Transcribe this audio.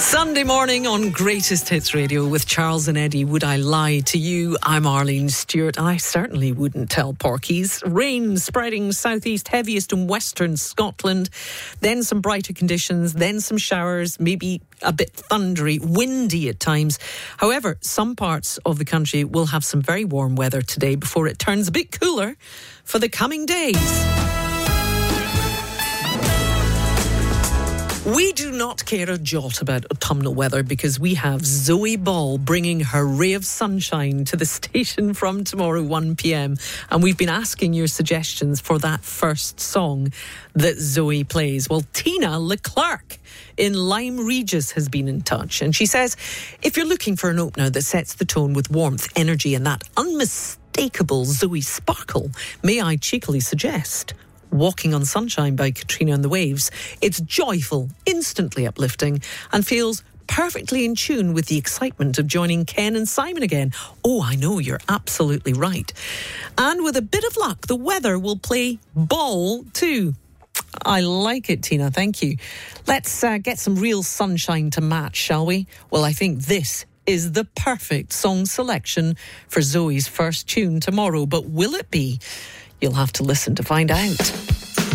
Sunday morning on Greatest Hits Radio with Charles and Eddie. Would I lie to you? I'm Arlene Stewart, and I certainly wouldn't tell porkies. Rain spreading southeast, heaviest in western Scotland. Then some brighter conditions, then some showers, maybe a bit thundery, windy at times. However, some parts of the country will have some very warm weather today before it turns a bit cooler for the coming days. We do not care a jot about autumnal weather because we have Zoe Ball bringing her ray of sunshine to the station from tomorrow 1 p.m. And we've been asking your suggestions for that first song that Zoe plays. Well, Tina Leclerc in Lyme Regis has been in touch, and she says, if you're looking for an opener that sets the tone with warmth, energy and that unmistakable Zoe sparkle, may I cheekily suggest Walking on Sunshine by Katrina and the Waves. It's joyful, instantly uplifting, and feels perfectly in tune with the excitement of joining Ken and Simon again. Oh, I know, you're absolutely right. And with a bit of luck, the weather will play ball too. I like it, Tina, thank you. Let's get some real sunshine to match, shall we? Well, I think this is the perfect song selection for Zoe's first tune tomorrow, but will it be? You'll have to listen to find out.